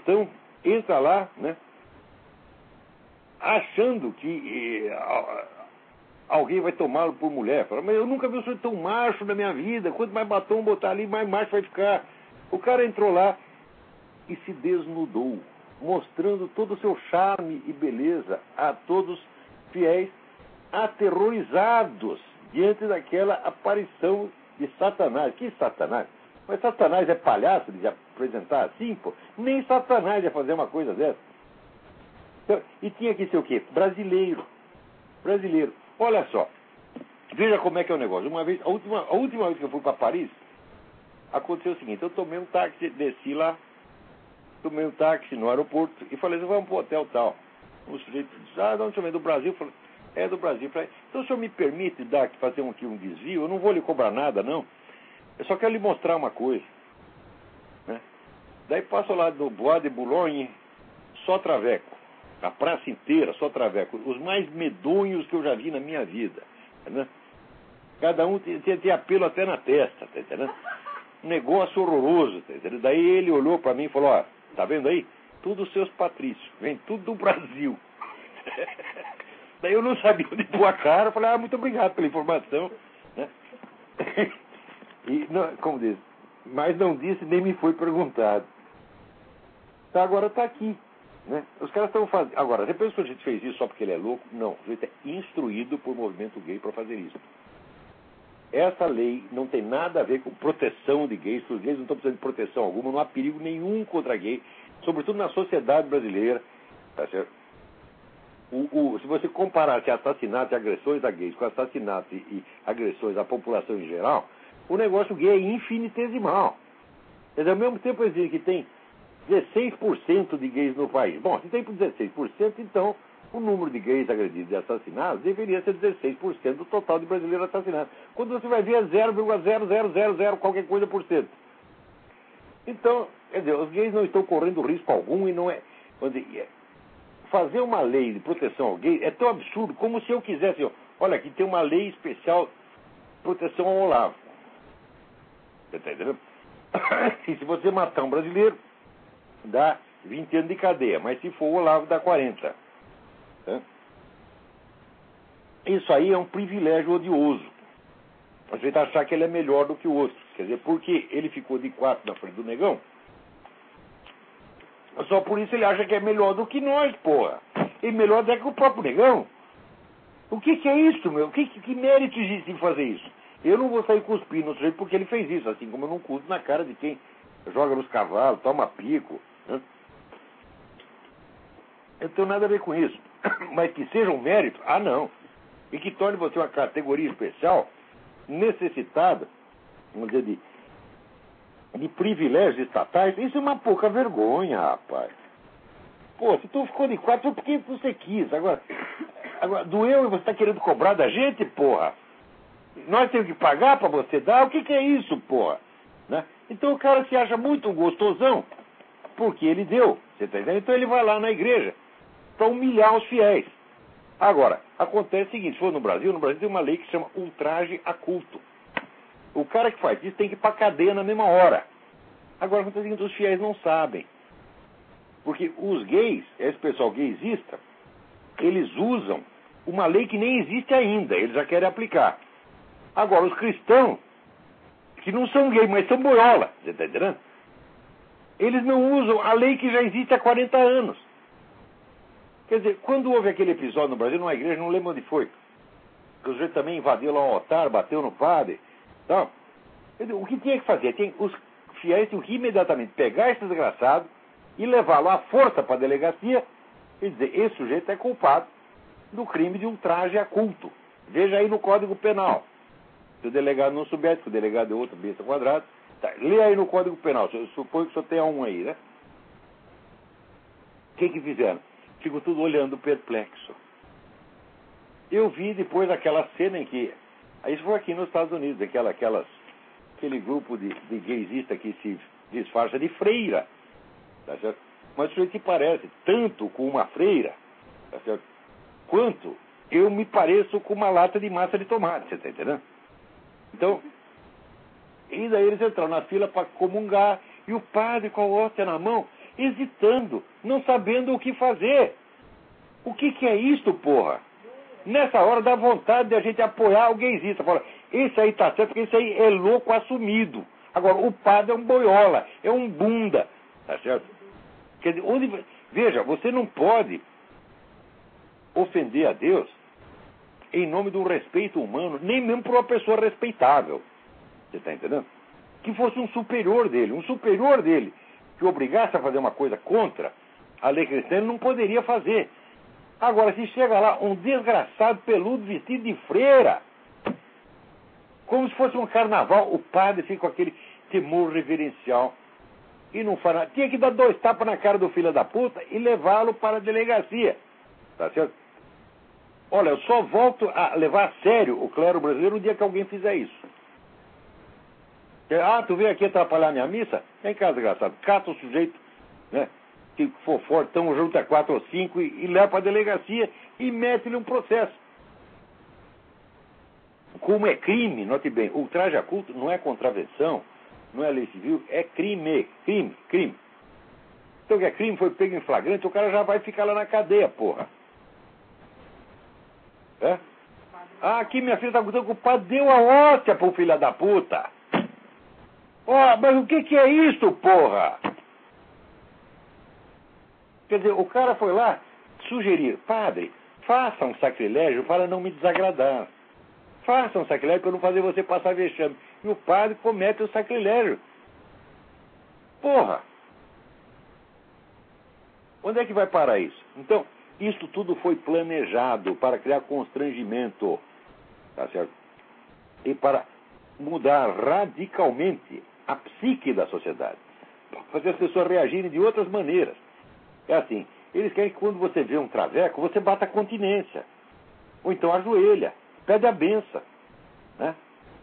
Então, entra lá, né? Achando que alguém vai tomá-lo por mulher. Fala, mas eu nunca vi um senhor tão macho na minha vida. Quanto mais batom botar ali, mais macho vai ficar. O cara entrou lá e se desnudou, mostrando todo o seu charme e beleza a todos os fiéis aterrorizados diante daquela aparição de Satanás. Que Satanás? Mas Satanás é palhaço de apresentar assim, pô? Nem Satanás ia fazer uma coisa dessa. Então, e tinha que ser o quê? Brasileiro. Brasileiro. Olha só. Veja como é que é o negócio. Uma vez, a última vez que eu fui para Paris, aconteceu o seguinte. Eu tomei um táxi, desci lá, tomei um táxi no aeroporto e falei, vamos pro hotel tal. O sujeito disse, de onde você vem? Do Brasil? Eu falei, é do Brasil. Eu falei, então o senhor me permite fazer aqui um desvio? Eu não vou lhe cobrar nada, não. Eu só quero lhe mostrar uma coisa. Né? Daí passo lá no Bois de Boulogne, só traveco. A praça inteira, só traveco. Os mais medonhos que eu já vi na minha vida. Né? Cada um tem apelo até na testa, tá entendendo? Um negócio horroroso, tá entendendo? Daí ele olhou para mim e falou, tá vendo aí? Tudo os seus patrícios, vem tudo do Brasil. Daí eu não sabia onde pôr a cara, eu falei, muito obrigado pela informação. Né? E, não, como diz, mas não disse nem me foi perguntado. Então agora está aqui. Né? Os caras estão fazendo. Agora, você pensa que a gente fez isso só porque ele é louco? Não, a gente é instruído por movimento gay para fazer isso. Essa lei não tem nada a ver com proteção de gays, os gays não estão precisando de proteção alguma, não há perigo nenhum contra gay, sobretudo na sociedade brasileira. Tá certo? Se você comparar assassinatos e agressões a gays com assassinatos e agressões à população em geral, o negócio gay é infinitesimal. Quer dizer, ao mesmo tempo existe que tem 16% de gays no país. Bom, se tem por 16%, então o número de gays agredidos e assassinados deveria ser 16% do total de brasileiros assassinados. Quando você vai ver é 0,0000 qualquer coisa por cento. Então, quer dizer, os gays não estão correndo risco algum e não é... Fazer uma lei de proteção ao gay é tão absurdo como se eu quisesse... Olha, aqui tem uma lei especial de proteção ao Olavo. Você está entendendo? E se você matar um brasileiro, dá 20 anos de cadeia. Mas se for o Olavo, dá 40. Isso aí é um privilégio odioso. A gente achar que ele é melhor do que o outro. Quer dizer, porque ele ficou de 4 na frente do negão, só por isso ele acha que é melhor do que nós, porra. E melhor até que o próprio negão. O que é isso, meu? Que mérito existe em fazer isso? Eu não vou sair cuspindo no sujeito porque ele fez isso, assim como eu não cuspo na cara de quem joga nos cavalos, toma pico. Né? Eu não tenho nada a ver com isso. Mas que seja um mérito, não. E que torne você uma categoria especial, necessitada, vamos dizer, de privilégios estatais, isso é uma pouca vergonha, rapaz. Pô, se tu ficou de 4, foi porque você quis. Agora doeu e você está querendo cobrar da gente, porra. Nós temos que pagar para você dar? O que é isso, porra? Né? Então o cara se acha muito gostosão porque ele deu. Você tá entendendo? Então ele vai lá na igreja para humilhar os fiéis. Agora, acontece o seguinte, se for no Brasil tem uma lei que se chama ultraje a culto. O cara que faz isso tem que ir para cadeia na mesma hora. Agora, acontece o seguinte, os fiéis não sabem. Porque os gays, esse pessoal gaysista, eles usam uma lei que nem existe ainda, eles já querem aplicar. Agora, os cristãos, que não são gays, mas são boiola, você está entendendo? Eles não usam a lei que já existe há 40 anos. Quer dizer, quando houve aquele episódio no Brasil, numa igreja, não lembro onde foi, que o sujeito também invadiu lá um altar, bateu no padre, tal. Quer dizer, o que tinha que fazer? Os fiéis tinham que imediatamente pegar esse desgraçado e levá-lo à força para a delegacia e dizer, esse sujeito é culpado do crime de ultraje a culto. Veja aí no Código Penal. Se o delegado não souber, que o delegado é outro besta quadrado, tá, lê aí no Código Penal. Eu suponho que só tenha um aí, né? O que fizeram? Ficam tudo olhando perplexo. Eu vi depois aquela cena em que... Isso foi aqui nos Estados Unidos, aquele grupo de gaysista que se disfarça de freira. Tá certo? Mas o sujeito se parece tanto com uma freira, tá certo? Quanto eu me pareço com uma lata de massa de tomate, você está entendendo? Então, e daí eles entraram na fila para comungar, e o padre com a hóstia na mão, hesitando, não sabendo o que fazer. O que é isto, porra? Nessa hora dá vontade de a gente apoiar alguémzista. Fala, esse aí tá certo, porque esse aí é louco assumido. Agora, o padre é um boiola, é um bunda. Tá certo? Quer dizer, veja, você não pode ofender a Deus em nome do respeito humano, nem mesmo por uma pessoa respeitável. Você está entendendo? Que fosse um superior dele, que obrigasse a fazer uma coisa contra a lei cristã, ele não poderia fazer. Agora, se chega lá um desgraçado peludo vestido de freira, como se fosse um carnaval, o padre fica com aquele temor reverencial e não faz nada. Tinha que dar 2 tapas na cara do filho da puta e levá-lo para a delegacia. Tá certo? Olha, eu só volto a levar a sério o clero brasileiro no dia que alguém fizer isso. Ah, tu veio aqui atrapalhar minha missa? Vem cá, desgraçado. Cata o sujeito, né, que for forte, estamos juntos a 4 ou 5 e leva para a delegacia e mete-lhe um processo. Como é crime, note bem, o traje a culto não é contravenção, não é lei civil, é crime. Então, que é crime, foi pego em flagrante, o cara já vai ficar lá na cadeia, porra. É? Ah, aqui minha filha está contando que o padre deu a hóstia pro filho da puta. Ó, mas o que é isso, porra? Quer dizer, o cara foi lá sugerir, padre, faça um sacrilégio para não me desagradar. Faça um sacrilégio para não fazer você passar vexame. E o padre comete o sacrilégio. Porra! Onde é que vai parar isso? Então, isso tudo foi planejado para criar constrangimento. Tá certo? E para mudar radicalmente a psique da sociedade. Fazer as pessoas reagirem de outras maneiras. É assim, eles querem que quando você vê um traveco, você bata a continência. Ou então ajoelha, pede a benção. Né?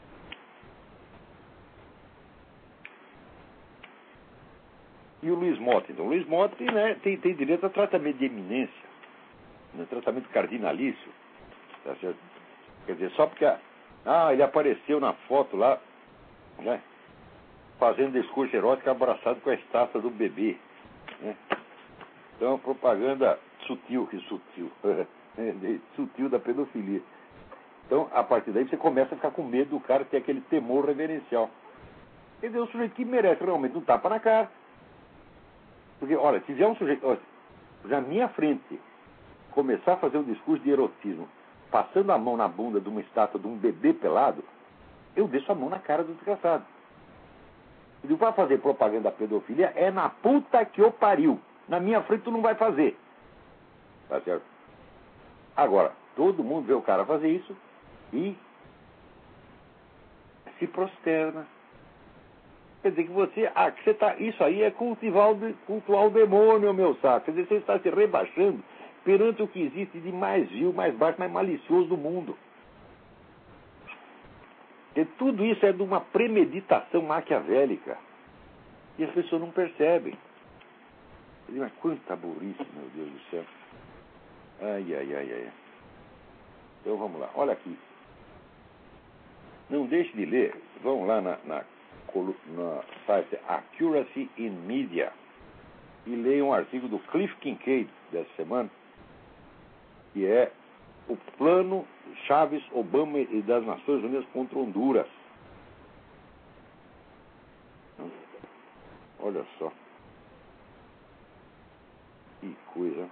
E o Luiz Motta? Então, o Luiz Motta, né, tem direito a tratamento de eminência, né, tratamento cardinalício. Tá certo? Quer dizer, só porque ele apareceu na foto lá, né, fazendo discurso erótico abraçado com a estátua do bebê. Né? Então, propaganda sutil sutil da pedofilia. Então, a partir daí, você começa a ficar com medo do cara ter aquele temor reverencial. Quer dizer, o sujeito que merece realmente um tapa na cara. Porque, olha, se vier um sujeito, olha, na minha frente, começar a fazer um discurso de erotismo, passando a mão na bunda de uma estátua de um bebê pelado, eu deixo a mão na cara do desgraçado. E para fazer propaganda da pedofilia é na puta que o pariu. Na minha frente tu não vai fazer. Tá certo? Agora, todo mundo vê o cara fazer isso e se prosterna. Quer dizer que você tá, isso aí é cultuar o demônio, meu saco. Quer dizer, você está se rebaixando perante o que existe de mais vil, mais baixo, mais malicioso do mundo. E tudo isso é de uma premeditação maquiavélica. E as pessoas não percebem. Mas quanta burrice, meu Deus do céu. Ai. Então vamos lá. Olha aqui. Não deixe de ler. Vão lá na site Accuracy in Media e leiam um artigo do Cliff Kincaid dessa semana, que é o plano Chaves, Obama e das Nações Unidas contra Honduras. Olha só. Que coisa.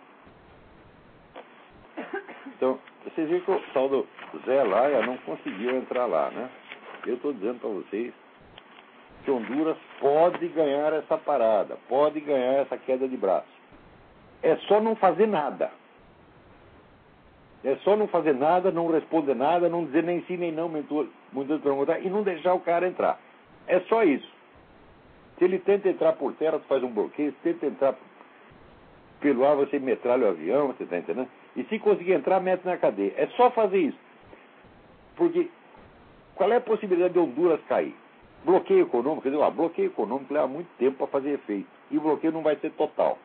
Então, vocês viram que o tal do Zé Laia não conseguiu entrar lá, né? Eu estou dizendo para vocês que Honduras pode ganhar essa parada, pode ganhar essa queda de braço. É só não fazer nada. É só não fazer nada, não responder nada, não dizer nem sim nem não, muito perguntar, e não deixar o cara entrar. É só isso. Se ele tenta entrar por terra, tu faz um bloqueio. Se tenta entrar pelo ar, você metralha o avião, você está entendendo? E se conseguir entrar, mete na cadeia. É só fazer isso. Porque qual é a possibilidade de Honduras cair? Bloqueio econômico, quer dizer, bloqueio econômico leva muito tempo para fazer efeito. E o bloqueio não vai ser total.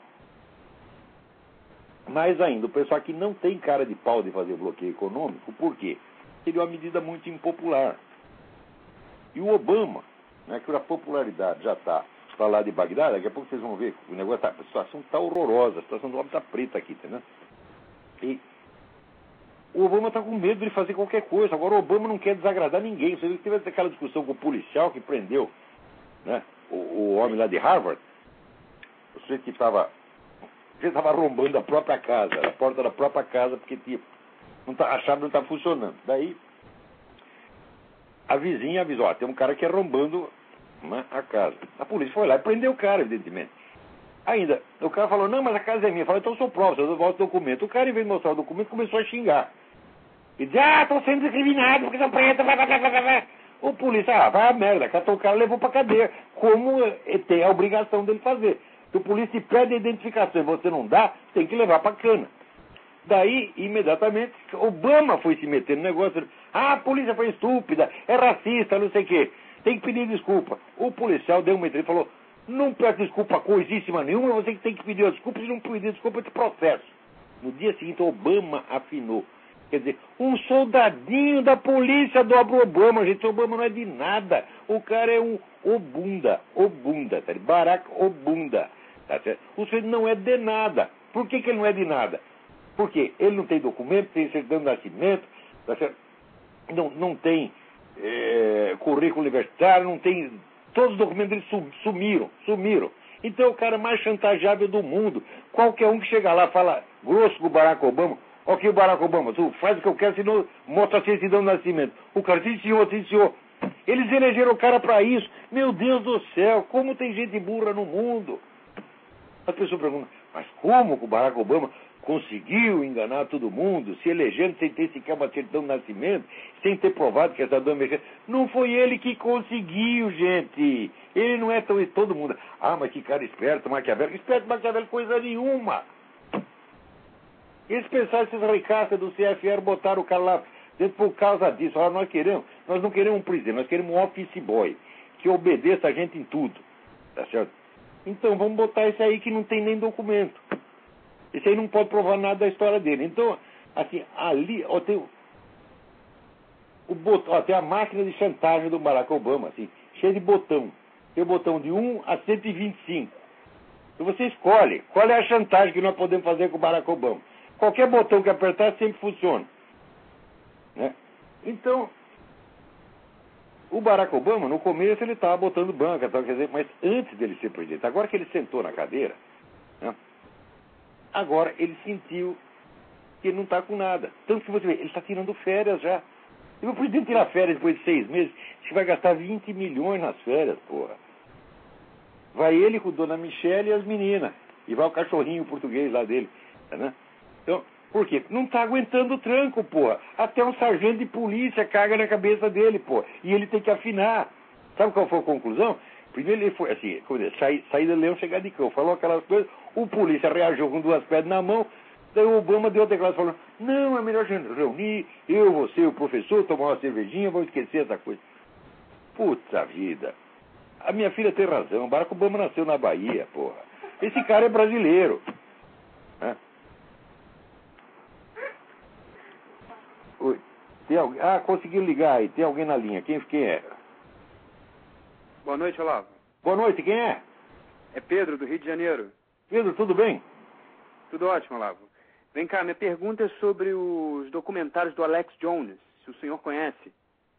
Mais ainda, o pessoal aqui não tem cara de pau de fazer bloqueio econômico. Por quê? Seria uma medida muito impopular. E o Obama, né, que a popularidade já está para lá de Bagdá, daqui a pouco vocês vão ver, o negócio a situação está horrorosa, a situação do homem está preta aqui, entendeu? E o Obama está com medo de fazer qualquer coisa. Agora o Obama não quer desagradar ninguém. Você viu que teve aquela discussão com o policial que prendeu, né, o homem lá de Harvard, o sujeito que estava arrombando a própria casa, a porta da própria casa, porque a chave não estava funcionando. Daí a vizinha avisou, tem um cara aqui arrombando, né, a casa. A polícia foi lá e prendeu o cara, evidentemente. Ainda, o cara falou, não, mas a casa é minha. Falou, então eu sou prova, eu volto o documento. O cara, em vez de mostrar o documento, começou a xingar. E disse, estou sendo discriminado porque sou preta, vai. O polícia, vai a merda, catou o cara, levou pra cadeia. Como tem a obrigação dele fazer. Se o polícia te pede a identificação e você não dá, tem que levar pra cana. Daí, imediatamente, Obama foi se meter no negócio. A polícia foi estúpida, é racista, não sei o quê. Tem que pedir desculpa. O policial deu uma entrevista e falou, não peço desculpa coisíssima nenhuma, você que tem que pedir desculpa, se não pedir desculpa, eu te processo. No dia seguinte, Obama afinou. Quer dizer, um soldadinho da polícia dobra o Obama, gente. O Obama não é de nada. O cara é um Obunda, tá? Barack Obunda. Tá certo? O sujeito não é de nada. Por que ele não é de nada? Porque ele não tem documento, tem certidão de nascimento, tá certo? Não tem currículo universitário, não tem. Todos os documentos dele sumiram. Então é o cara mais chantageável do mundo. Qualquer um que chega lá fala grosso com o Barack Obama. Ok, o Barack Obama, tu faz o que eu quero, senão mostra a certidão de nascimento. O cara, sim senhor. Eles elegeram o cara para isso. Meu Deus do céu, como tem gente burra no mundo? As pessoas perguntam, mas como que o Barack Obama conseguiu enganar todo mundo, se elegendo sem ter sequer uma certidão de nascimento, sem ter provado que essa dama é... Não foi ele que conseguiu, gente. Ele não é tão... Todo mundo... mas que cara esperto, Maquiavel. Esperto, Maquiavel, coisa nenhuma. Eles pensaram, esses ricaços do CFR botaram o cara lá dentro por causa disso. Nós não queremos um presidente, nós queremos um office boy, que obedeça a gente em tudo. Tá certo? Então, vamos botar esse aí que não tem nem documento. Esse aí não pode provar nada da história dele. Então, assim, ali, tem a máquina de chantagem do Barack Obama, assim, cheia de botão. Tem o botão de 1 a 125. E você escolhe qual é a chantagem que nós podemos fazer com o Barack Obama. Qualquer botão que apertar sempre funciona. Né? Então, o Barack Obama, no começo, ele estava botando banca, quer dizer, mas antes dele ser presidente, agora que ele sentou na cadeira, né, agora ele sentiu que ele não está com nada. Tanto que você vê, ele está tirando férias já. E o presidente tirar férias depois de 6 meses, você vai gastar 20 milhões nas férias, porra. Vai ele com Dona Michele e as meninas. E vai o cachorrinho português lá dele. Né? Então, por quê? Não está aguentando o tranco, porra. Até um sargento de polícia caga na cabeça dele, porra. E ele tem que afinar. Sabe qual foi a conclusão? Primeiro ele foi assim, como dizer, sair do leão, chegar de cão. Falou aquelas coisas, o polícia reagiu com 2 pedras na mão. Daí o Obama deu a declaração falando, não, é melhor a gente reunir, eu, você, o professor, tomar uma cervejinha, vamos esquecer essa coisa. Puta vida. A minha filha tem razão, Barack Obama nasceu na Bahia, porra. Esse cara é brasileiro. Né? Oi. Tem alguém? Conseguiu ligar aí, tem alguém na linha. Quem é? Boa noite, Olavo. Boa noite, quem é? É Pedro, do Rio de Janeiro. Pedro, tudo bem? Tudo ótimo, Olavo. Vem cá, minha pergunta é sobre os documentários do Alex Jones, se o senhor conhece.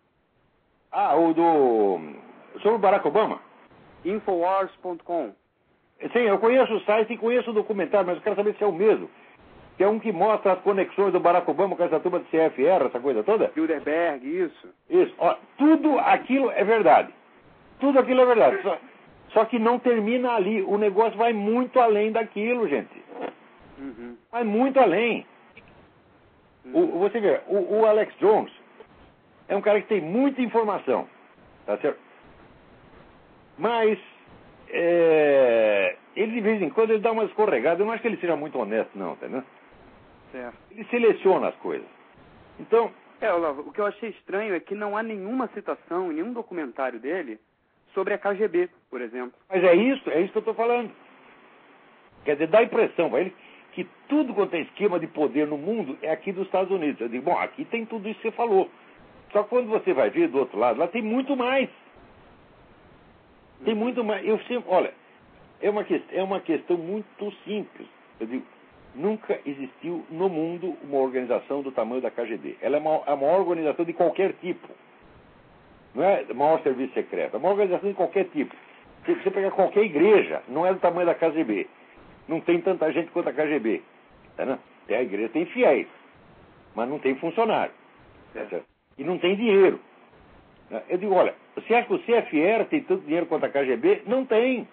Sobre o Barack Obama? Infowars.com. Sim, eu conheço o site e conheço o documentário, mas eu quero saber se é o mesmo. Que é um que mostra as conexões do Barack Obama com essa turma de CFR, essa coisa toda? Bilderberg, isso. Isso. Tudo aquilo é verdade. Tudo aquilo é verdade. Só que não termina ali. O negócio vai muito além daquilo, gente. Uhum. Vai muito além. Você vê, o Alex Jones é um cara que tem muita informação. Tá certo? Mas ele de vez em quando ele dá uma escorregada. Eu não acho que ele seja muito honesto, não, tá vendo? Certo. Ele seleciona as coisas. Então... Olavo, o que eu achei estranho é que não há nenhuma citação em nenhum documentário dele sobre a KGB, por exemplo. Mas é isso que eu estou falando. Quer dizer, dá a impressão para ele que tudo quanto é esquema de poder no mundo é aqui dos Estados Unidos. Eu digo, bom, aqui tem tudo isso que você falou. Só que quando você vai ver do outro lado, lá tem muito mais. Tem muito mais. Eu sempre, olha, é uma questão muito simples. Eu digo, nunca existiu no mundo uma organização do tamanho da KGB. Ela é a maior organização de qualquer tipo. Não é o maior serviço secreto. É uma organização de qualquer tipo. Se você pegar qualquer igreja, não é do tamanho da KGB. Não tem tanta gente quanto a KGB. Tá, não? A igreja tem fiéis, mas não tem funcionário. Tá? E não tem dinheiro. Eu digo, olha, você acha que o CFR tem tanto dinheiro quanto a KGB? Não tem.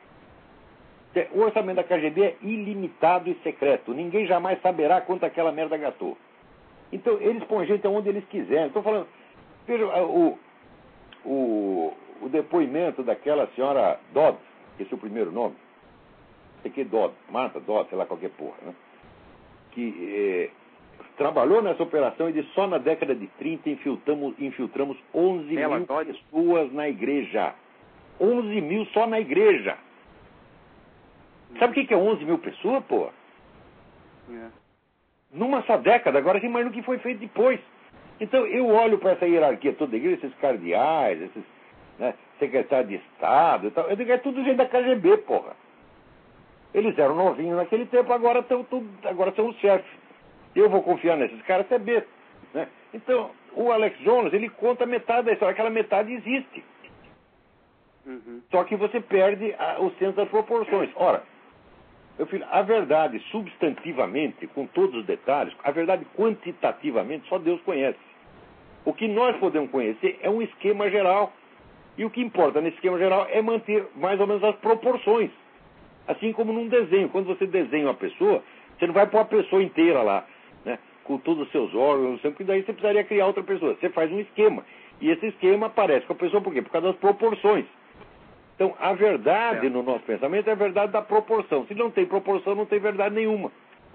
O orçamento da KGB é ilimitado e secreto. Ninguém jamais saberá quanto aquela merda gastou. Então, eles põem gente onde eles quiserem. Estou falando... Veja, o depoimento daquela senhora Dodd, esse é o primeiro nome. Sei que Dodd, Marta Dodd, sei lá, qualquer porra, né? Que trabalhou nessa operação e só na década de 30 infiltramos 11 mil pessoas na igreja. 11 mil só na igreja. Sabe o que é 11 mil pessoas, pô? Numa só década. Agora você imagina o que foi feito depois. Então eu olho para essa hierarquia toda da igreja, esses cardeais, esses, né, secretários de Estado e tal. Eu digo, é tudo gente da KGB, porra. Eles eram novinhos naquele tempo, agora são os chefes. Eu vou confiar nesses caras, é besta, né? Então, o Alex Jones, ele conta metade da história. Aquela metade existe. Só que você perde o senso das proporções. Ora, meu filho, a verdade substantivamente, com todos os detalhes, a verdade quantitativamente, só Deus conhece. O que nós podemos conhecer é um esquema geral. E o que importa nesse esquema geral é manter mais ou menos as proporções. Assim como num desenho. Quando você desenha uma pessoa, você não vai pôr a pessoa inteira lá, né, com todos os seus órgãos, porque daí você precisaria criar outra pessoa. Você faz um esquema. E esse esquema aparece com a pessoa por quê? Por causa das proporções. Então, a verdade no nosso pensamento é a verdade da proporção. Se não tem proporção, não tem verdade nenhuma.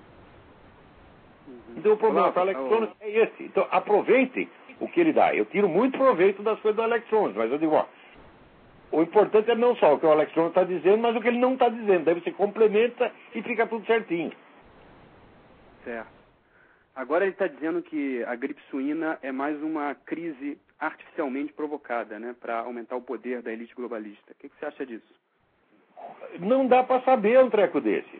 Então, o problema para Alex Jones é esse. Então, aproveitem o que ele dá. Eu tiro muito proveito das coisas do Alex Jones, mas eu digo, ó, o importante é não só o que o Alex Jones está dizendo, mas o que ele não está dizendo. Daí você complementa e fica tudo certinho. Certo. Agora ele está dizendo que a gripe suína é mais uma crise artificialmente provocada, né, para aumentar o poder da elite globalista. O que você acha disso? Não dá para saber um treco desse.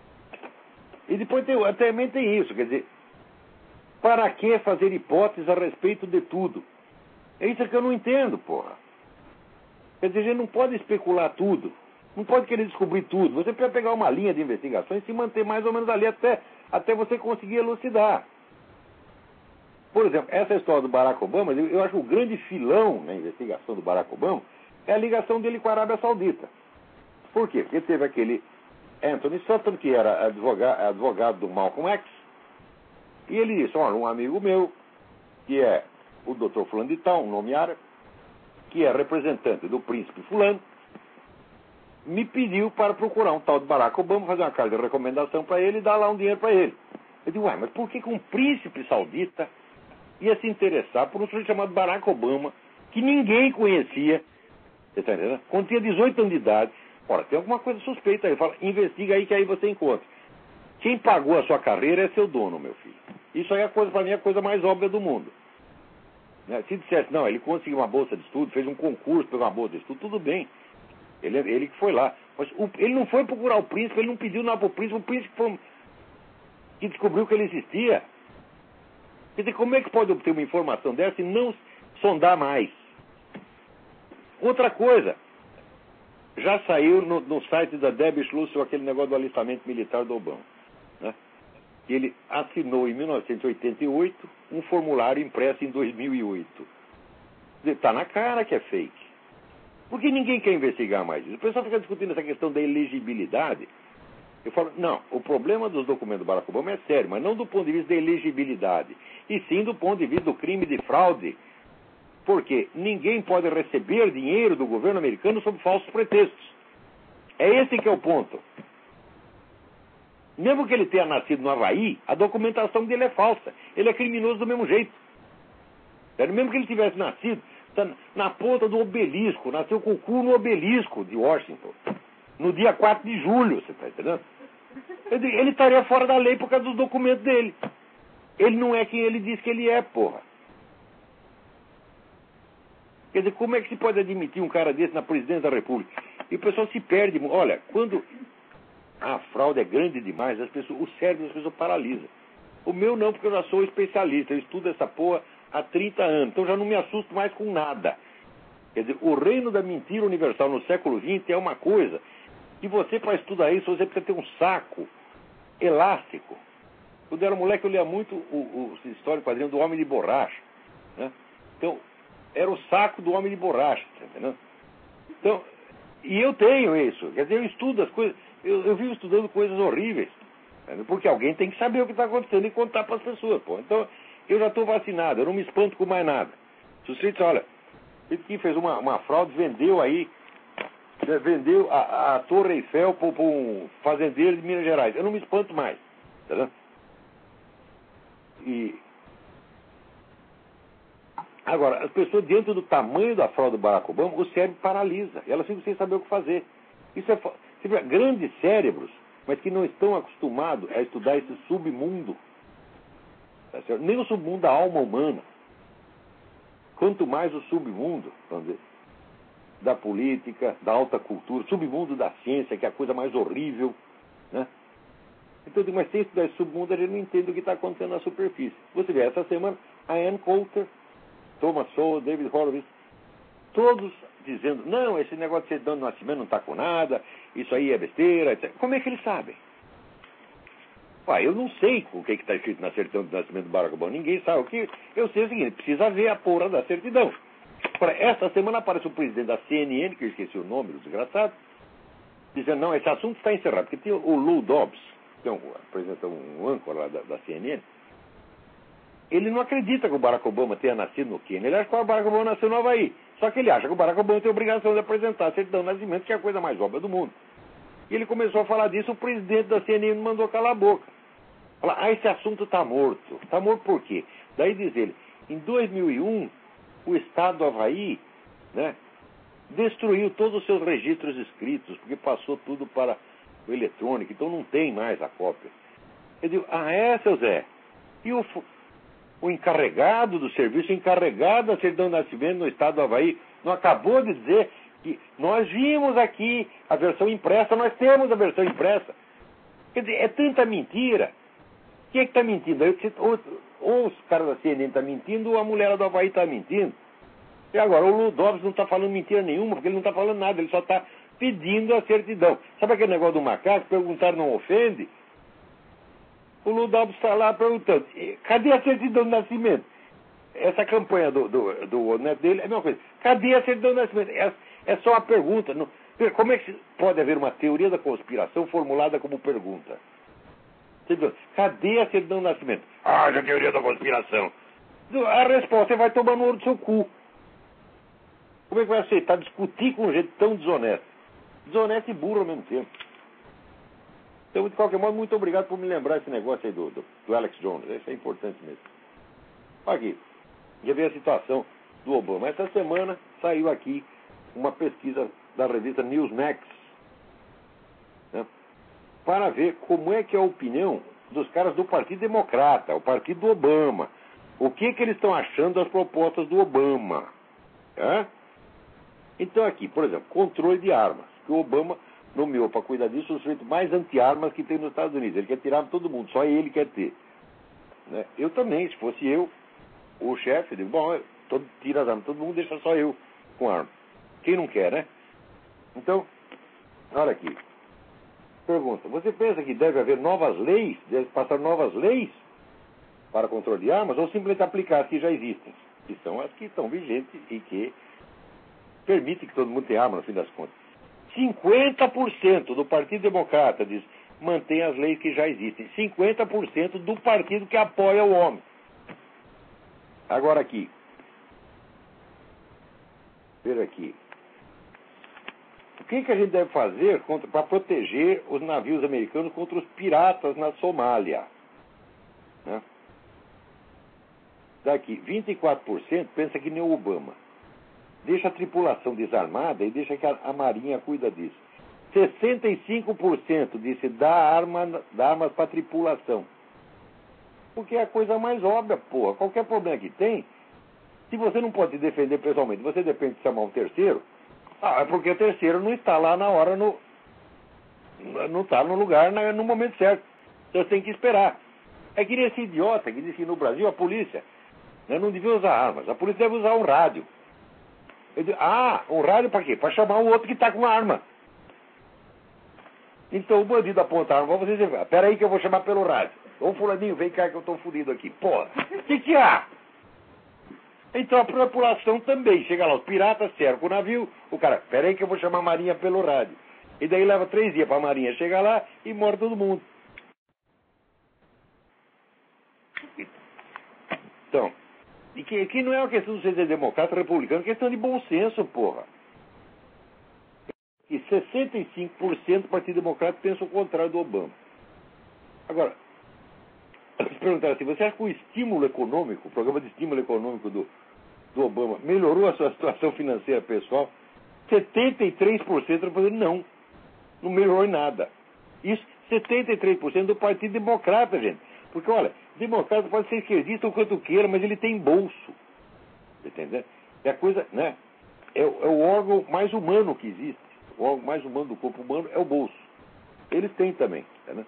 E depois também tem isso, quer dizer, para que fazer hipóteses a respeito de tudo? É isso que eu não entendo, porra. Quer dizer, a gente não pode especular tudo. Não pode querer descobrir tudo. Você precisa pegar uma linha de investigação e se manter mais ou menos ali até você conseguir elucidar. Por exemplo, essa história do Barack Obama, eu acho que o grande filão na investigação do Barack Obama é a ligação dele com a Arábia Saudita. Por quê? Porque teve aquele Anthony Sutton, que era advogado do Malcolm X, e ele disse, olha, um amigo meu, que é o Dr. Fulano de Tal, um nome árabe, que é representante do príncipe fulano, me pediu para procurar um tal de Barack Obama, fazer uma carta de recomendação para ele e dar lá um dinheiro para ele. Eu digo, mas por que um príncipe saudita ia se interessar por um sujeito chamado Barack Obama, que ninguém conhecia, você está entendendo? Quando tinha 18 anos de idade? Ora, tem alguma coisa suspeita aí. Fala, investiga aí que aí você encontra. Quem pagou a sua carreira é seu dono, meu filho. Isso aí é para mim, a coisa mais óbvia do mundo. Né? Se dissesse, não, ele conseguiu uma bolsa de estudo, fez um concurso, pegou uma bolsa de estudo, tudo bem. Ele que foi lá. Mas ele não foi procurar o príncipe, ele não pediu nada para o príncipe foi que descobriu que ele existia. Quer dizer, como é que pode obter uma informação dessa e não sondar mais? Outra coisa, já saiu no site da Debbie Schlussel aquele negócio do alistamento militar do Obama, né? Ele assinou em 1988 um formulário impresso em 2008. Está na cara que é fake. Por que ninguém quer investigar mais isso? O pessoal fica discutindo essa questão da elegibilidade. Eu falo, não, o problema dos documentos do Barack Obama é sério, mas não do ponto de vista da elegibilidade, e sim do ponto de vista do crime de fraude. Porque ninguém pode receber dinheiro do governo americano sob falsos pretextos. É esse que é o ponto. Mesmo que ele tenha nascido no Havaí, a documentação dele é falsa. Ele é criminoso do mesmo jeito. Mesmo que ele tivesse nascido na ponta do obelisco, nasceu com o cu no obelisco de Washington, no dia 4 de julho, você está entendendo? Ele estaria fora da lei por causa dos documentos dele. Ele não é quem ele diz que ele é, porra. Quer dizer, como é que se pode admitir um cara desse na presidência da República? E o pessoal se perde. Olha, quando a fraude é grande demais, o cérebro das pessoas paralisa. O meu não, porque eu já sou especialista, eu estudo essa porra há 30 anos, então já não me assusto mais com nada. Quer dizer, o reino da mentira universal no século XX é uma coisa que você, para estudar isso, você precisa ter um saco elástico. Quando eu era moleque, eu lia muito o histórico quadrinho do Homem de Borracha, né? Então, era o saco do Homem de Borracha, entendeu? Então, e eu tenho isso, quer dizer, eu estudo as coisas, eu vivo estudando coisas horríveis, entendeu? Porque alguém tem que saber o que está acontecendo e contar para as pessoas, pô. Então, eu já estou vacinado, eu não me espanto com mais nada. Se você diz, olha, ele que fez uma fraude, vendeu a Torre Eiffel para um fazendeiro de Minas Gerais. Eu não me espanto mais, entendeu? E agora, as pessoas, diante do tamanho da fraude do Barack Obama, o cérebro paralisa. Elas ficam sem saber o que fazer. Isso é grandes cérebros, mas que não estão acostumados a estudar esse submundo. Tá certo? Nem o submundo da alma humana. Quanto mais o submundo, vamos dizer, da política, da alta cultura, submundo da ciência, que é a coisa mais horrível, né? Então, mas sem estudar esse submundo, a gente não entende o que está acontecendo na superfície. Você vê, essa semana, a Ann Coulter, Thomas Sowell, David Horowitz, todos dizendo, não, esse negócio de certidão de nascimento não está com nada, isso aí é besteira, etc. Como é que eles sabem? Eu não sei o que está escrito na certidão de nascimento do Barack Obama, ninguém sabe o que. Eu sei o seguinte, precisa ver a porra da certidão. Esta semana aparece o presidente da CNN, que eu esqueci o nome, o desgraçado, dizendo, não, esse assunto está encerrado, porque tem o Lou Dobbs, que apresenta um âncora lá da CNN, ele não acredita que o Barack Obama tenha nascido no Quênia. Ele acha que o Barack Obama nasceu no Havaí. Só que ele acha que o Barack Obama tem a obrigação de apresentar a certidão de nascimento, que é a coisa mais óbvia do mundo. E ele começou a falar disso, o presidente da CNN mandou calar a boca. Falar, esse assunto está morto. Está morto por quê? Daí diz ele, em 2001, o Estado do Havaí, né, destruiu todos os seus registros escritos, porque passou tudo para o eletrônico, então não tem mais a cópia. Eu digo, seu Zé, e o encarregado do serviço, encarregado da certidão de nascimento no Estado do Havaí, não acabou de dizer que nós vimos aqui a versão impressa, nós temos a versão impressa. Quer dizer, é tanta mentira. Quem é que está mentindo? Ou os caras da CNN estão mentindo, ou a mulher do Havaí está mentindo. E agora, o Lou Dobbs não está falando mentira nenhuma, porque ele não está falando nada, ele só está pedindo a certidão. Sabe aquele negócio do macaco? Perguntar não ofende? O Lou Dobbs está lá perguntando, cadê a certidão de nascimento? Essa campanha do neto dele é a mesma coisa. Cadê a certidão de nascimento? É só uma pergunta. Não, como é que pode haver uma teoria da conspiração formulada como pergunta? Cadê a certidão de nascimento? Já teoria da conspiração. A resposta é vai tomar no olho do seu cu. Como é que vai aceitar discutir com um jeito tão desonesto? Desonesto e burro ao mesmo tempo. Então, de qualquer modo, muito obrigado por me lembrar esse negócio aí do Alex Jones. Isso é importante mesmo. Aqui, já veio a situação do Obama. Essa semana saiu aqui uma pesquisa da revista Newsmax, né, para ver como é que é a opinião dos caras do Partido Democrata, o Partido do Obama. O que eles estão achando das propostas do Obama. Né? Então aqui, por exemplo, controle de armas, que o Obama nomeou para cuidar disso o sujeito mais anti-armas que tem nos Estados Unidos. Ele quer tirar todo mundo, só ele quer ter. Né? Eu também, se fosse eu, o chefe, digo, tira as armas, todo mundo deixa só eu com arma. Quem não quer, né? Então, olha aqui. Pergunta, você pensa que deve haver novas leis, deve passar novas leis para controle de armas, ou simplesmente aplicar as que já existem, que são as que estão vigentes e que permitem que todo mundo tenha arma, no fim das contas? 50% do Partido Democrata diz mantém as leis que já existem. 50% do partido que apoia o homem. Agora aqui. Veja aqui. O que a gente deve fazer para proteger os navios americanos contra os piratas na Somália? Né? Daqui, 24% pensa que nem o Obama. Deixa a tripulação desarmada e deixa que a Marinha cuida disso. 65% disse dá armas para a tripulação. Porque é a coisa mais óbvia, porra. Qualquer problema que tem, Se você não pode se defender pessoalmente, você depende de chamar um terceiro, é porque o terceiro não está lá na hora, não está no lugar, no momento certo. Então você tem que esperar. É que nem esse idiota que diz que no Brasil a polícia não devia usar armas. A polícia deve usar um rádio. Eu digo, um rádio para quê? Para chamar o outro que está com arma. Então o bandido aponta a arma para você e diz, pera aí que eu vou chamar pelo rádio. Ô fulaninho, vem cá que eu estou fudido aqui. Porra, o que há? Então a população também chega lá, os piratas cercam o navio, o cara, pera aí que eu vou chamar a marinha pelo rádio. E daí leva 3 dias para a marinha chegar lá e morre todo mundo. Então, e que não é uma questão de ser democrata ou republicano, é questão de bom senso, porra. E 65% do Partido Democrata pensa o contrário do Obama. Agora, se perguntar assim, você acha que o estímulo econômico, o programa de estímulo econômico do Obama melhorou a sua situação financeira pessoal? 73% estão falando não melhorou em nada. Isso, 73% do Partido Democrata, gente. Porque, olha, democrata pode ser esquerdista o quanto queira, mas ele tem bolso. Entendeu? É a coisa, né? É o órgão mais humano que existe. O órgão mais humano do corpo humano é o bolso. Eles têm também. Né?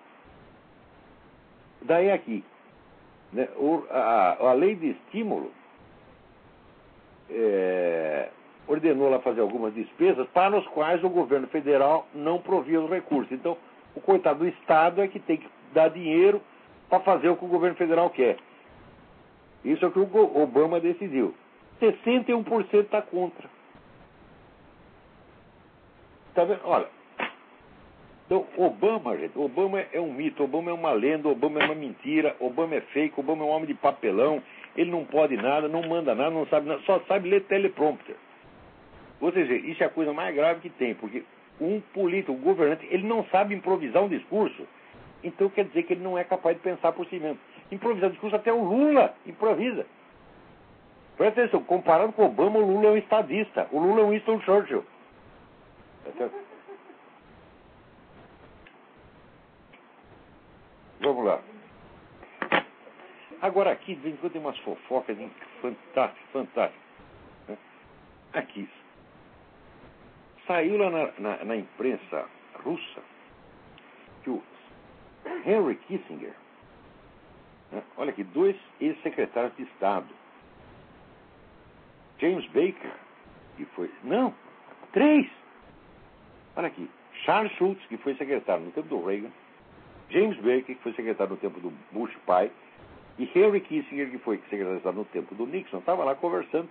Daí aqui, né, a lei de estímulo ordenou lá fazer algumas despesas para as quais o governo federal não provia os recursos. Então, o coitado do Estado é que tem que dar dinheiro para fazer o que o governo federal quer. Isso é o que o Obama decidiu. 61% está contra. Tá vendo? Olha, então Obama, gente, Obama é um mito, Obama é uma lenda, Obama é uma mentira, Obama é fake, Obama é um homem de papelão, ele não pode nada, não manda nada, não sabe nada, só sabe ler teleprompter. Ou seja, isso é a coisa mais grave que tem, porque um político, um governante, ele não sabe improvisar um discurso, então quer dizer que ele não é capaz de pensar por si mesmo. Improvisar discurso até o Lula improvisa. Presta atenção, comparado com o Obama, o Lula é um estadista, o Lula é um Winston Churchill. Vamos lá. Agora aqui, de vez em quando tem umas fofocas fantásticas. Né? Aqui. Saiu lá na imprensa russa que o Henry Kissinger, né? Olha aqui, 2 ex-secretários de Estado. James Baker, que foi... Não, 3! Olha aqui, Charles Schultz, que foi secretário no tempo do Reagan, James Baker, que foi secretário no tempo do Bush pai, e Henry Kissinger, que foi secretário de Estado no tempo do Nixon, estava lá conversando,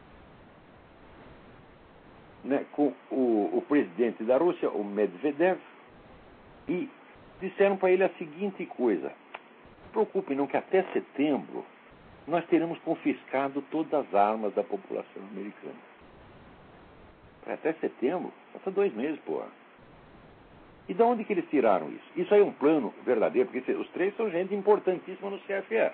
né, com o presidente da Rússia, o Medvedev, e disseram para ele a seguinte coisa: não se preocupe não, que até setembro nós teremos confiscado todas as armas da população americana. Até setembro? Falta 2 meses, porra. E de onde que eles tiraram isso? Isso aí é um plano verdadeiro, porque os 3 são gente importantíssima no CFR.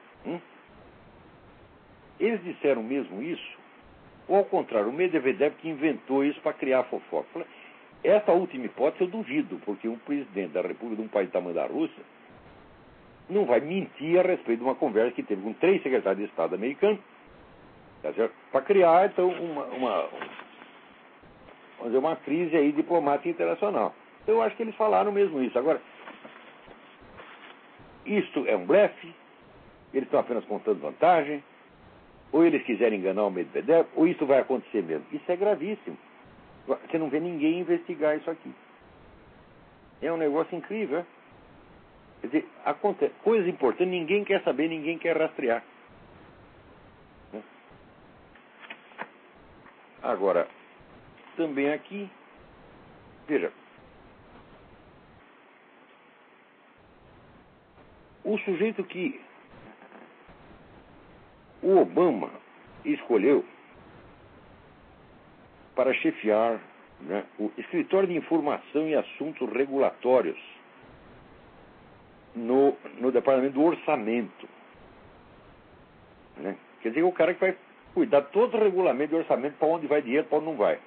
Eles disseram mesmo isso, ou ao contrário, o Medvedev que inventou isso para criar fofoca. Essa última hipótese eu duvido, porque um presidente da República de um país do tamanho da Rússia não vai mentir a respeito de uma conversa que teve com 3 secretários de Estado americanos, tá certo? Para criar, então, uma crise aí diplomática internacional. Então, eu acho que eles falaram mesmo isso. Agora, isto é um blefe, eles estão apenas contando vantagem, ou eles quiserem enganar o Medvedev, ou isso vai acontecer mesmo. Isso é gravíssimo. Você não vê ninguém investigar isso aqui. É um negócio incrível, é? Quer dizer, acontece coisas importantes, ninguém quer saber, ninguém quer rastrear. Agora, também aqui, veja, o sujeito que o Obama escolheu para chefiar, né, o Escritório de Informação e Assuntos Regulatórios no Departamento do Orçamento. Né? Quer dizer, o cara que vai cuidar de todo o regulamento de orçamento, para onde vai dinheiro, para onde não vai.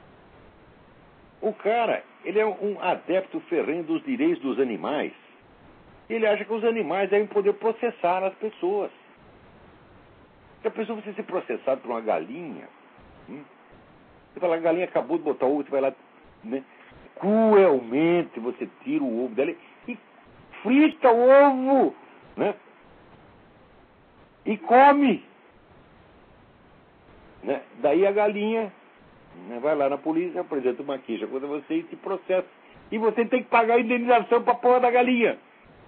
O cara, ele é um adepto ferrenho dos direitos dos animais. Ele acha que os animais devem poder processar as pessoas. Já pensou você ser processado por uma galinha? Você fala, a galinha acabou de botar ovo, você vai lá, né? Cruelmente você tira o ovo dela e frita o ovo, né? E come. Né? Daí a galinha, né, vai lá na polícia, apresenta uma queixa contra você e te processa. E você tem que pagar a indenização para a porra da galinha.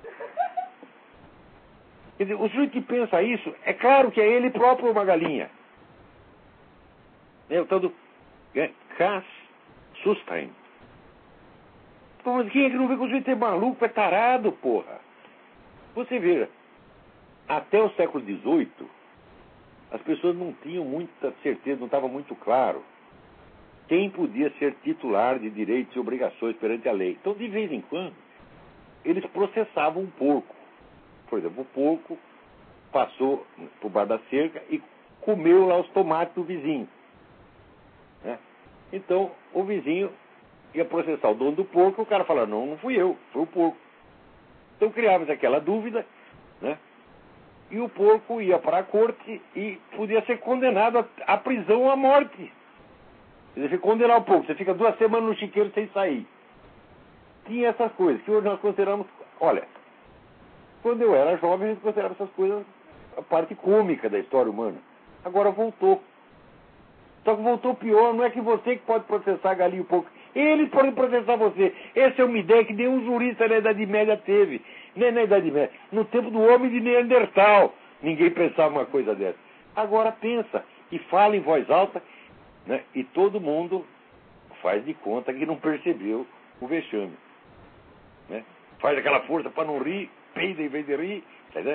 Quer dizer, o sujeito que pensa isso, é claro que é ele próprio uma galinha. É o tal do cash sustain. Pô, mas quem é que não vê que o sujeito é maluco, é tarado, porra? Você veja, até o século XVIII, as pessoas não tinham muita certeza, não estava muito claro quem podia ser titular de direitos e obrigações perante a lei. Então, de vez em quando, eles processavam um porco. Por exemplo, o porco passou por baixo da cerca e comeu lá os tomates do vizinho. Né? Então, o vizinho ia processar o dono do porco, e o cara falava, não fui eu, foi o porco. Então, criava-se aquela dúvida, né? E o porco ia para a corte e podia ser condenado à prisão ou à morte. Você condenar o porco, você fica 2 semanas no chiqueiro sem sair. Tinha essas coisas, que hoje nós consideramos... Olha, quando eu era jovem, a gente considerava essas coisas a parte cômica da história humana. Agora voltou. Só que voltou pior, não é que você que pode processar a galinha e o porco. Eles podem processar você. Essa é uma ideia que nenhum jurista na Idade Média teve. Nem na Idade Média. No tempo do homem de Neandertal, ninguém pensava uma coisa dessa. Agora pensa e fala em voz alta, né? E todo mundo faz de conta que não percebeu o vexame. Né? Faz aquela força para não rir, peida em vez de rir. Né?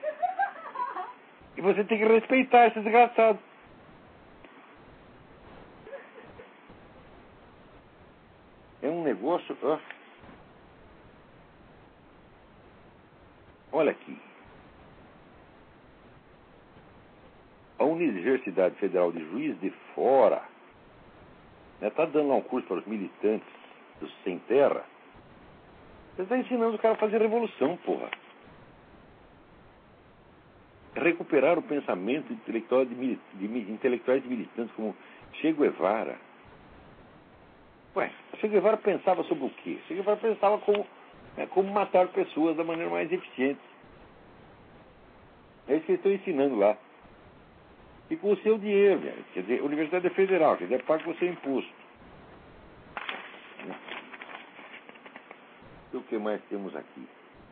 E você tem que respeitar esse desgraçado. É um negócio... Olha aqui. A Universidade Federal de Juiz de Fora está dando lá um curso para os militantes do Sem Terra. Você está ensinando o cara a fazer revolução, porra. Recuperar o pensamento intelectual de intelectuais de militantes como Che Guevara. Ué, Che Guevara pensava sobre o quê? Che Guevara pensava como matar pessoas da maneira mais eficiente. É isso que eles estão ensinando lá. E com o seu dinheiro, quer dizer, Universidade Federal, quer dizer, paga com o seu imposto. E o que mais temos aqui?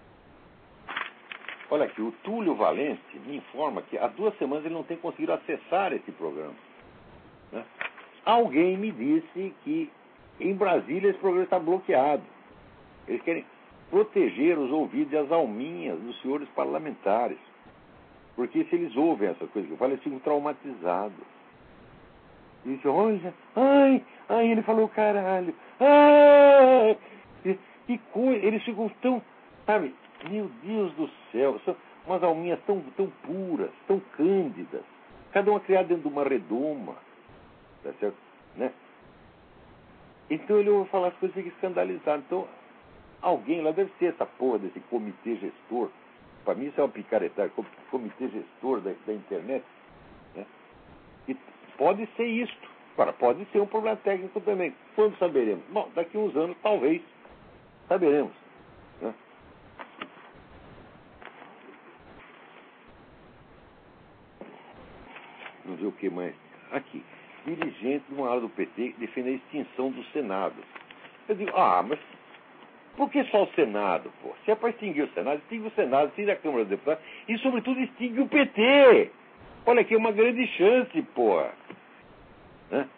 Olha aqui, o Túlio Valente me informa que há 2 semanas ele não tem conseguido acessar esse programa. Né? Alguém me disse que em Brasília esse programa está bloqueado. Eles querem proteger os ouvidos e as alminhas dos senhores parlamentares. Porque se eles ouvem essa coisa que eu falo, eles ficam traumatizados. E dizem, olha, ai, ele falou caralho. Ai, que coisa, eles ficam tão, sabe, meu Deus do céu, são umas alminhas tão puras, tão cândidas. Cada uma criada dentro de uma redoma. Tá certo? Né? Então ele ouve falar as coisas e fica escandalizado. Então, alguém lá deve ser essa porra desse comitê gestor. Para mim isso é uma picaretagem, comitê gestor da internet. Né? E pode ser isto. Agora, pode ser um problema técnico também. Quando saberemos? Bom, daqui a uns anos, talvez, saberemos. Né? Vamos ver o que mais. Aqui. Dirigente de uma ala do PT defende a extinção do Senado. Eu digo, mas por que só o Senado, pô? Se é para extinguir o Senado, extingue o Senado, extingue a Câmara dos Deputados e, sobretudo, extingue o PT. Olha aqui, é uma grande chance, pô. Né?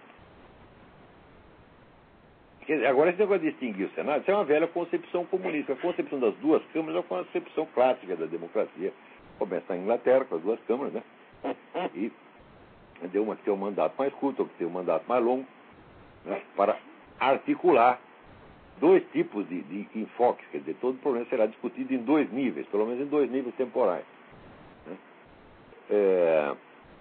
Agora, esse negócio de extinguir o Senado, isso é uma velha concepção comunista. A concepção das 2 câmaras é uma concepção clássica da democracia. Começa na Inglaterra com as 2 câmaras, né? E deu uma que tem um mandato mais curto, outra que tem um mandato mais longo, né? Para articular 2 tipos de enfoques. Quer dizer, todo o problema será discutido em 2 níveis, pelo menos em 2 níveis temporais. Né?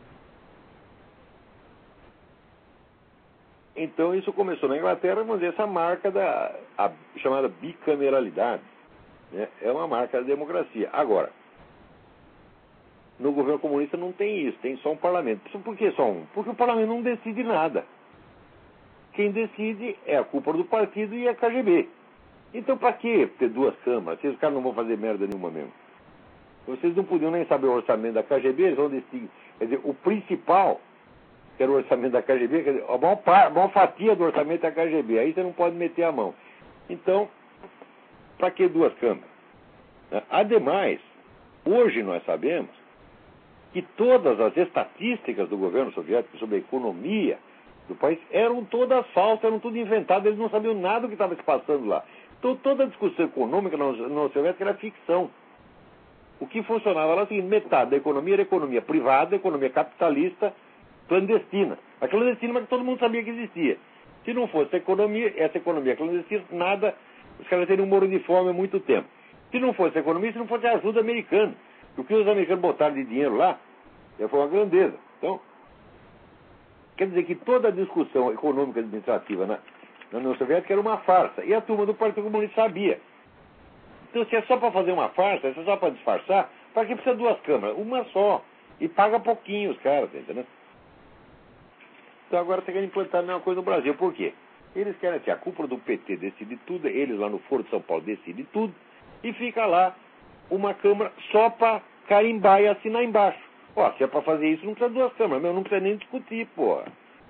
Então, isso começou na Inglaterra, vamos dizer, essa marca a chamada bicameralidade. Né? É uma marca da democracia. Agora, No governo comunista não tem isso, tem só um parlamento. Por que só um? Porque o parlamento não decide nada. Quem decide é a cúpula do partido e a KGB. Então, para que ter duas câmaras? Se os caras não vão fazer merda nenhuma mesmo. Vocês não podiam nem saber o orçamento da KGB, eles vão decidir. Quer dizer, o principal, que era o orçamento da KGB, quer dizer, a maior fatia do orçamento é a KGB. Aí você não pode meter a mão. Então, para que duas câmaras? Ademais, hoje nós sabemos que todas as estatísticas do governo soviético sobre a economia do país eram todas falsas, eram tudo inventadas, eles não sabiam nada do que estava se passando lá. Então, toda a discussão econômica na União Soviética era ficção. O que funcionava lá é o seguinte: metade da economia era economia privada, economia capitalista, clandestina. A clandestina, mas que todo mundo sabia que existia. Se não fosse essa economia clandestina, nada, os caras teriam morrido de fome há muito tempo. Se não fosse a economia, se não fosse a ajuda americana. O que os americanos botaram de dinheiro lá foi uma grandeza. Então, quer dizer que toda a discussão econômica e administrativa na União Soviética era uma farsa. E a turma do Partido Comunista sabia. Então, se é só para fazer uma farsa, se é só para disfarçar, para que precisa duas câmaras? Uma só. E paga pouquinho os caras, entendeu? Então, agora você quer implantar a mesma coisa no Brasil. Por quê? Eles querem assim, a cúpula do PT decide tudo, eles lá no Foro de São Paulo decidem tudo, e fica lá uma câmara só para carimbar e assinar embaixo. Ó, se é para fazer isso, não precisa de duas câmaras, mas não precisa nem discutir, porra.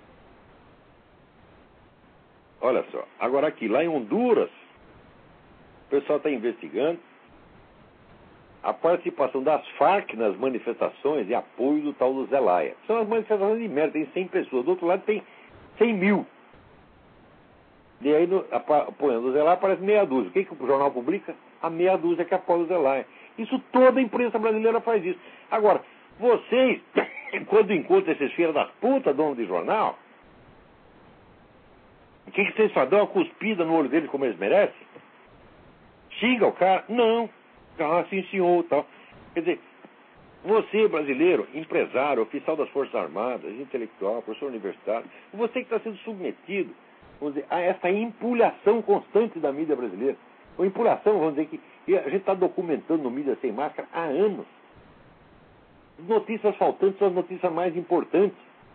Olha só, agora aqui, lá em Honduras, o pessoal está investigando a participação das Farc nas manifestações de apoio do tal do Zelaya. São as manifestações de merda, tem 100 pessoas, do outro lado tem 100 mil. E aí, apoiando o Zelaya, aparece meia dúzia. O que o jornal publica? A meia dúzia que apoia o Zelaya. Isso toda a imprensa brasileira faz isso. Agora, vocês, quando encontram esses filhos das putas, donos de jornal, o que vocês fazem? Dão uma cuspida no olho deles como eles merecem? Xinga o cara? Não. Ah, sim, senhor, tal. Quer dizer, você, brasileiro, empresário, oficial das Forças Armadas, intelectual, professor universitário, você que está sendo submetido, vamos dizer, a essa empulhação constante da mídia brasileira. Uma empulhação, vamos dizer, que a gente está documentando no Mídia Sem Máscara há anos. As notícias faltantes são as notícias mais importantes.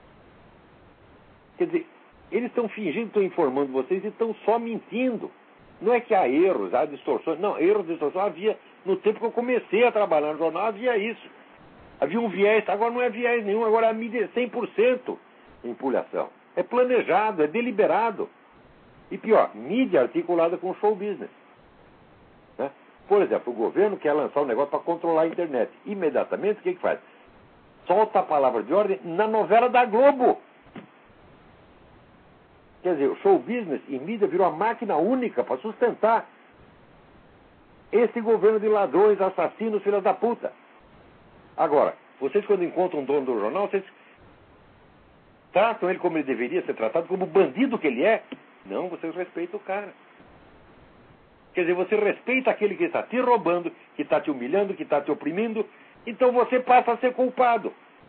Quer dizer, eles estão fingindo que estão informando vocês e estão só mentindo. Não é que há erros, há distorções. Não, erros, distorções havia. No tempo que eu comecei a trabalhar no jornal, havia isso. Havia um viés, agora não é viés nenhum, agora a mídia é 100% empulhação. É planejado, é deliberado. E pior, mídia articulada com show business. Né? Por exemplo, o governo quer lançar um negócio para controlar a internet. Imediatamente, o que faz? Solta a palavra de ordem na novela da Globo. Quer dizer, o show business e mídia virou uma máquina única para sustentar esse governo de ladrões, assassinos, filhas da puta. Agora, vocês quando encontram um dono do jornal, vocês tratam ele como ele deveria ser tratado, como o bandido que ele é? Não, vocês respeitam o cara. Quer dizer, você respeita aquele que está te roubando, que está te humilhando, que está te oprimindo, então você passa a ser culpado.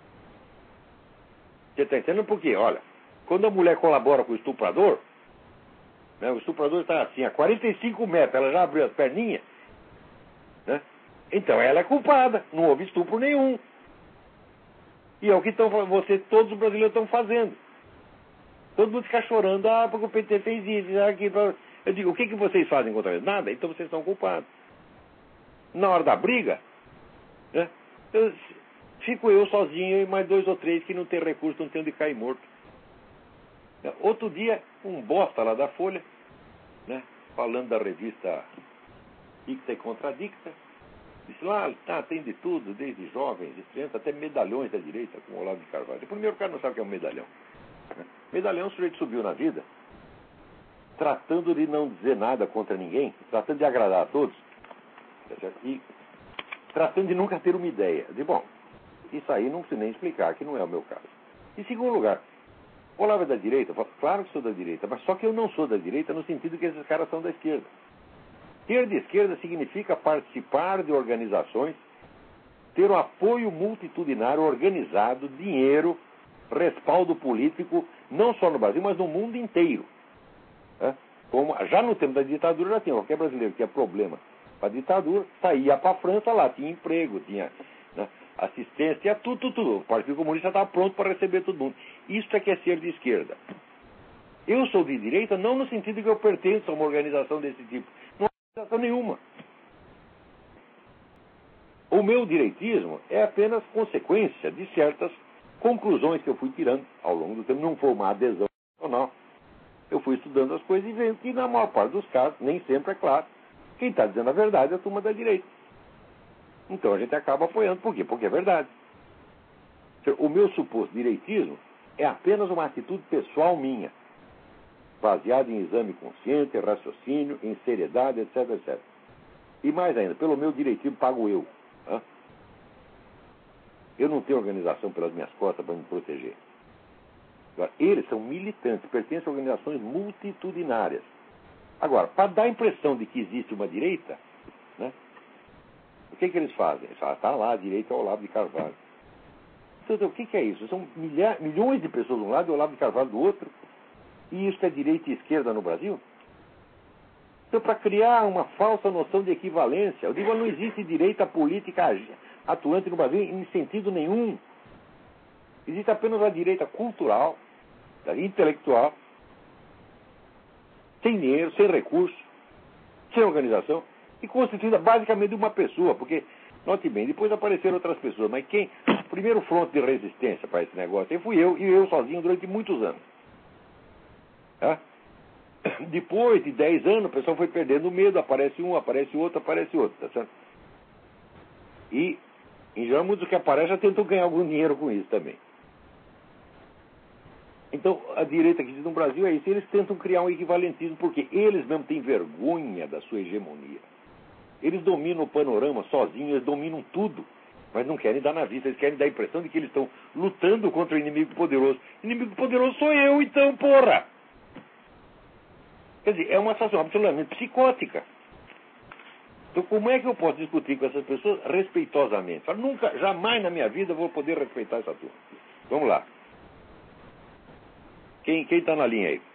Você está entendendo por quê? Olha, quando a mulher colabora com o estuprador, né, o estuprador está assim, a 45 metros, ela já abriu as perninhas, né? Então ela é culpada, não houve estupro nenhum. E é o que todos os brasileiros estão fazendo. Todo mundo fica chorando, porque o PT fez isso, aquilo. Eu digo, o que vocês fazem contra eles? Nada, então vocês estão culpados. Na hora da briga, né, fico eu sozinho e mais 2 ou 3 que não tem recurso, não tem onde cair morto. Outro dia, um bosta lá da Folha, né, falando da revista Dicta e Contradicta, disse lá, tem de tudo, desde jovens, estreantes, até medalhões da direita, com o Olavo de Carvalho. Primeiro, o cara não sabe o que é um medalhão. Medalhão, o sujeito subiu na vida, tratando de não dizer nada contra ninguém, tratando de agradar a todos, e tratando de nunca ter uma ideia. De bom, isso aí não preciso nem explicar, que não é o meu caso. Em segundo lugar, Olavo é da direita? Claro que sou da direita, mas só que eu não sou da direita no sentido que esses caras são da esquerda. Ter de esquerda significa participar de organizações, ter um apoio multitudinário organizado, dinheiro, respaldo político, não só no Brasil, mas no mundo inteiro. Como, já no tempo da ditadura já tinha, qualquer brasileiro que tinha problema com a ditadura, saía para a França, lá tinha emprego, tinha, né, assistência, tudo. O Partido Comunista estava pronto para receber todo mundo. Isso é que é ser de esquerda. Eu sou de direita não no sentido que eu pertenço a uma organização desse tipo. Não há organização nenhuma. O meu direitismo é apenas consequência de certas conclusões que eu fui tirando ao longo do tempo. Não foi uma adesão nacional. Eu fui estudando as coisas e vendo que, na maior parte dos casos, nem sempre é claro, quem está dizendo a verdade é a turma da direita. Então a gente acaba apoiando. Por quê? Porque é verdade. O meu suposto direitismo é apenas uma atitude pessoal minha, baseada em exame consciente, raciocínio, em seriedade, etc, etc. E mais ainda, pelo meu direitismo pago eu. Né? Eu não tenho organização pelas minhas costas para me proteger. Agora, eles são militantes, pertencem a organizações multitudinárias. Agora, para dar a impressão de que existe uma direita, né, o que eles fazem? Eles falam, está lá, a direita é o Olavo de Carvalho. Então, o que é isso? São milhões de pessoas de um lado e o Olavo de Carvalho do outro. E isso é direita e esquerda no Brasil? Então, para criar uma falsa noção de equivalência, eu digo, não existe direita política atuante no Brasil em sentido nenhum. Existe apenas a direita cultural, intelectual, sem dinheiro, sem recurso, sem organização, e constituída basicamente de uma pessoa, porque, note bem, depois apareceram outras pessoas, mas o primeiro fronte de resistência para esse negócio aí fui eu, e eu sozinho durante muitos anos. Tá? Depois de 10 anos, o pessoal foi perdendo o medo, aparece um, aparece outro, tá certo? E, em geral, muitos que aparecem já tentam ganhar algum dinheiro com isso também. Então, a direita que diz no Brasil é isso. Eles tentam criar um equivalentismo, porque eles mesmo têm vergonha da sua hegemonia. Eles dominam o panorama sozinhos, eles dominam tudo, mas não querem dar na vista, eles querem dar a impressão de que eles estão lutando contra o inimigo poderoso. O inimigo poderoso sou eu, então, porra! Quer dizer, é uma situação absolutamente psicótica. Então, como é que eu posso discutir com essas pessoas respeitosamente? Eu nunca, jamais na minha vida vou poder respeitar essa turma. Vamos lá. Quem está na linha aí?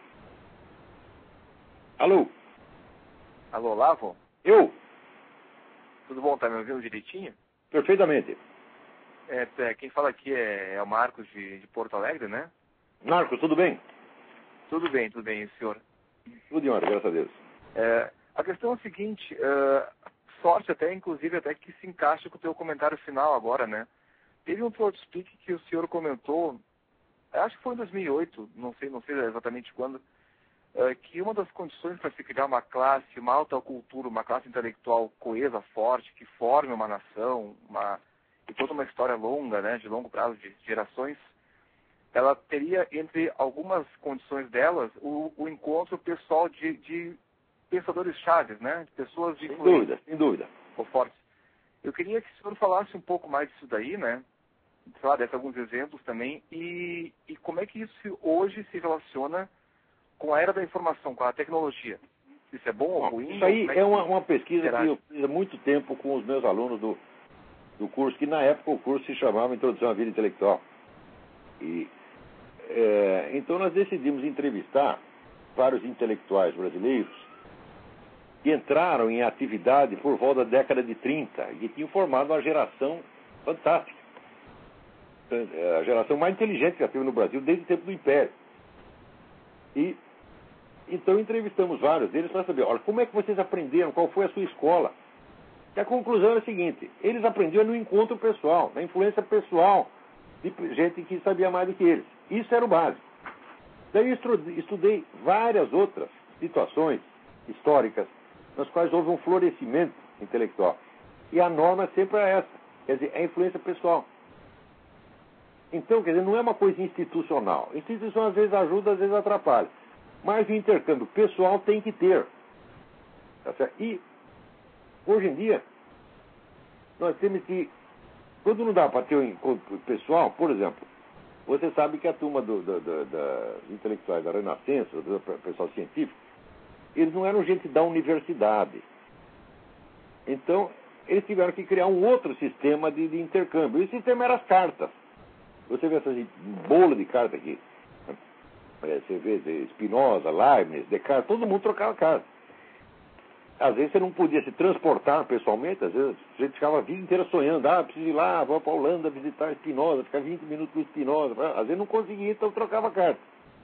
Alô? Alô, Olavo? Eu? Tudo bom? Tá me ouvindo direitinho? Perfeitamente. Quem fala aqui é o Marcos de Porto Alegre, né? Marcos, tudo bem? Tudo bem, e o senhor? Tudo em ordem, graças a Deus. A questão é a seguinte, sorte até, inclusive, até que se encaixa com o teu comentário final agora, né? Teve um Throat Speak que o senhor comentou, acho que foi em 2008, não sei exatamente quando, que uma das condições para se criar uma classe, uma alta cultura, uma classe intelectual coesa, forte, que forme uma nação, e toda uma história longa, né, de longo prazo, de gerações, ela teria, entre algumas condições delas, o encontro pessoal de pensadores chaves, né, de pessoas influentes. Sem dúvida. Ou fortes. Eu queria que o senhor falasse um pouco mais disso daí, né, sei lá, desse alguns exemplos também, e como é que isso hoje se relaciona com a era da informação, com a tecnologia. Isso é bom ou ruim? Isso aí é uma pesquisa que eu fiz há muito tempo com os meus alunos do curso, que na época o curso se chamava Introdução à Vida Intelectual. Então nós decidimos entrevistar vários intelectuais brasileiros que entraram em atividade por volta da década de 30 e que tinham formado uma geração fantástica. A geração mais inteligente que já teve no Brasil desde o tempo do Império. E então entrevistamos vários deles para saber, olha, como é que vocês aprenderam, qual foi a sua escola? E a conclusão é a seguinte, eles aprenderam no encontro pessoal, na influência pessoal de gente que sabia mais do que eles. Isso era o básico. Daí eu estudei várias outras situações históricas nas quais houve um florescimento intelectual. E a norma sempre é essa, quer dizer, é a influência pessoal. Então, quer dizer, não é uma coisa institucional. A instituição às vezes ajuda, às vezes atrapalha. Mas o intercâmbio pessoal tem que ter. Tá certo? E, hoje em dia, nós temos que... Quando não dá para ter um encontro pessoal, por exemplo, você sabe que a turma dos intelectuais da Renascença, do pessoal científico, eles não eram gente da universidade. Então, eles tiveram que criar um outro sistema de intercâmbio. E o sistema era as cartas. Você vê essas bolas de carta aqui. Você vê Spinoza, Leibniz, Descartes, todo mundo trocava carta. às vezes você não podia se transportar pessoalmente, às vezes a gente ficava a vida inteira sonhando, preciso ir lá, vou para a Holanda visitar Spinoza, ficar 20 minutos com Spinoza, às vezes não conseguia, então trocava carta.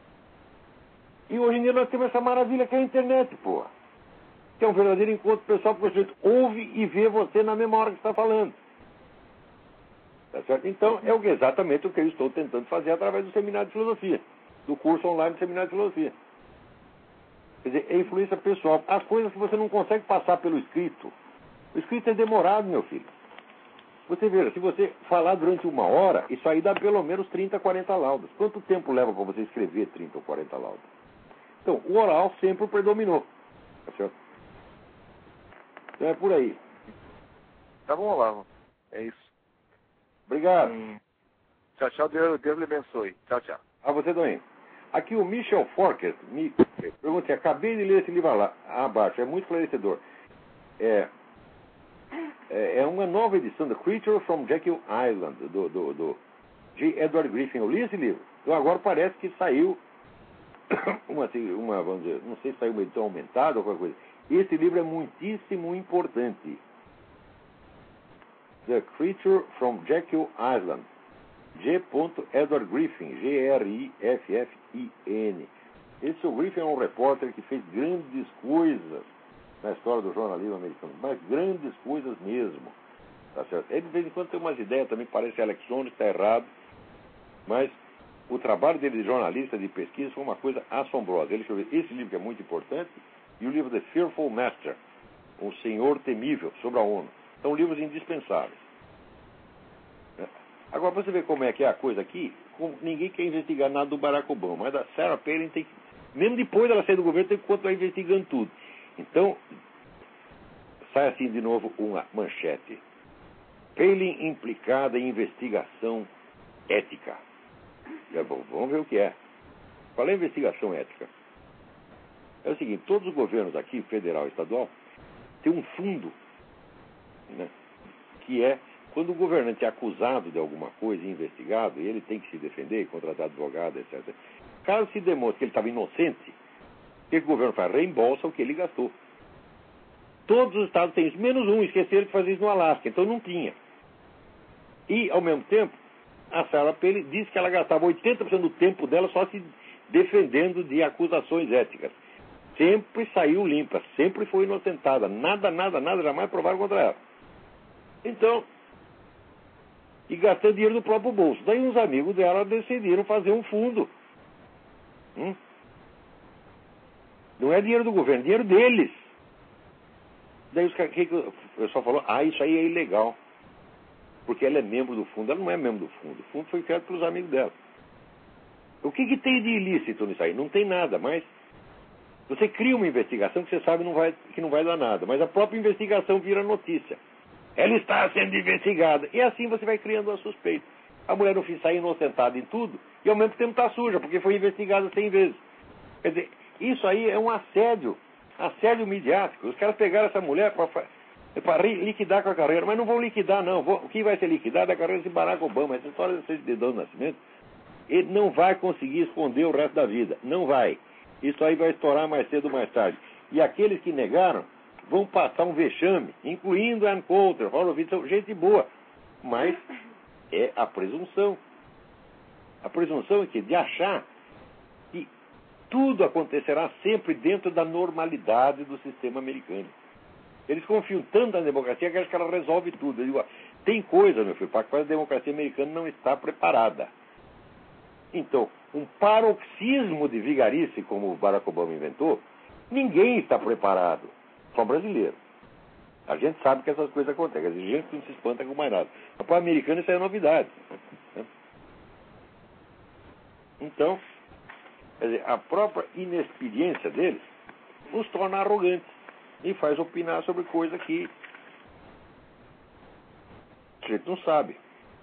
E hoje em dia nós temos essa maravilha que é a internet, porra. Que é um verdadeiro encontro pessoal, porque você ouve e vê você na mesma hora que está falando. Tá certo? Então, é exatamente o que eu estou tentando fazer através do seminário de filosofia, do curso online do seminário de filosofia. Quer dizer, é influência pessoal. As coisas que você não consegue passar pelo escrito. O escrito é demorado, meu filho. Você vê, se você falar durante 1 hora, isso aí dá pelo menos 30, 40 laudas. Quanto tempo leva para você escrever 30 ou 40 laudas? Então, o oral sempre predominou. Tá certo? Então é por aí. Tá bom, Olavo. É isso. Obrigado. Tchau, tchau. Deus lhe abençoe. Tchau, tchau. A você também. Aqui o Michel Forker me pergunta, acabei de ler esse livro lá abaixo, é muito esclarecedor. É uma nova edição, The Creature from Jekyll Island, do G. Edward Griffin. Eu li esse livro. Então agora parece que saiu uma, vamos dizer, não sei se saiu uma edição aumentada ou qualquer coisa. Esse livro é muitíssimo importante. The Creature from Jekyll Island. G. Edward Griffin, Griffin. Esse Griffin é um repórter que fez grandes coisas na história do jornalismo americano, mas grandes coisas mesmo. Tá certo? Ele de vez em quando tem umas ideias, também parece Alex Jones, está errado, mas o trabalho dele de jornalista, de pesquisa, foi uma coisa assombrosa. Ele escreveu esse livro que é muito importante, e o livro The Fearful Master, O Senhor Temível, sobre a ONU. São livros indispensáveis. Agora, você vê como é que é a coisa aqui, ninguém quer investigar nada do Barack Obama, mas a Sarah Palin tem que, mesmo depois dela sair do governo, tem que continuar investigando tudo. Então, sai assim de novo uma manchete. Palin implicada em investigação ética. Bom, vamos ver o que é. Qual é a investigação ética? É o seguinte, todos os governos aqui, federal e estadual, têm um fundo, né, que é quando o governante é acusado de alguma coisa e investigado, e ele tem que se defender, contratar advogado, etc. Caso se demonstre que ele estava inocente, o que o governo faz? Reembolsa o que ele gastou. Todos os estados têm isso, menos um, esqueceram de fazer isso no Alasca, então não tinha. E, ao mesmo tempo, a Sarah Palin disse que ela gastava 80% do tempo dela só se defendendo de acusações éticas. Sempre saiu limpa, sempre foi inocentada. Nada, jamais provaram contra ela. Então, e gastando dinheiro do próprio bolso. Daí uns amigos dela decidiram fazer um fundo. Não é dinheiro do governo, é dinheiro deles. Daí o pessoal falou, isso aí é ilegal. Porque ela é membro do fundo. Ela não é membro do fundo. O fundo foi criado pelos amigos dela. O que tem de ilícito nisso aí? Não tem nada, mas você cria uma investigação que você sabe que não vai dar nada. Mas a própria investigação vira notícia. Ela está sendo investigada. E assim você vai criando uma suspeita. A mulher no fim sai inocentada em tudo e ao mesmo tempo está suja, porque foi investigada 100 vezes. Quer dizer, isso aí é um assédio midiático. Os caras pegaram essa mulher para liquidar com a carreira, mas não vão liquidar, não. O que vai ser liquidado é a carreira de Barack Obama. Essa história de dedão do nascimento, ele não vai conseguir esconder o resto da vida. Não vai. Isso aí vai estourar mais cedo ou mais tarde. E aqueles que negaram vão passar um vexame, incluindo Ann Coulter, Horowitz, são gente boa. Mas é a presunção. A presunção é que de achar que tudo acontecerá sempre dentro da normalidade do sistema americano. Eles confiam tanto na democracia que acham que ela resolve tudo. Eu digo, tem coisa, meu filho, para que a democracia americana não está preparada. Então, um paroxismo de vigarice, como o Barack Obama inventou, ninguém está preparado. Só brasileiro. A gente sabe que essas coisas acontecem. A gente não se espanta com mais nada. Mas para o americano isso é novidade. Então, quer dizer, a própria inexperiência deles nos torna arrogantes e faz opinar sobre coisa que a gente não sabe.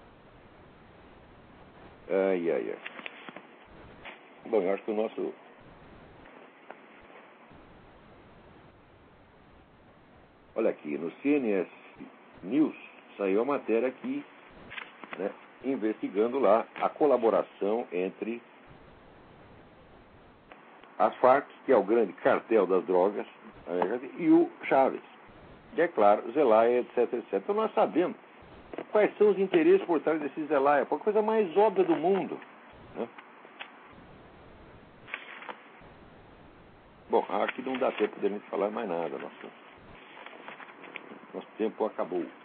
Ai. Bom, eu acho que o nosso... Olha aqui, no CNS News saiu a matéria aqui, né, investigando lá a colaboração entre as Farc, que é o grande cartel das drogas, e o Chaves. E, é claro, Zelaya, etc, etc. Então nós sabemos quais são os interesses por trás desse Zelaya. Foi a coisa mais óbvia do mundo. Né? Bom, aqui não dá tempo de a gente falar mais nada. Nosso tempo acabou.